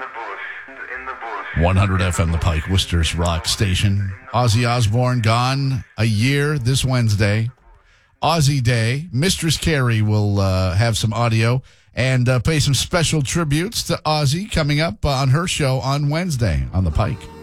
100 FM, The Pike, Worcester's rock station. Ozzy Osbourne gone a year this Wednesday. Ozzy Day. Mistress Carrie will have some audio and pay some special tributes to Ozzy coming up on her show on Wednesday on The Pike.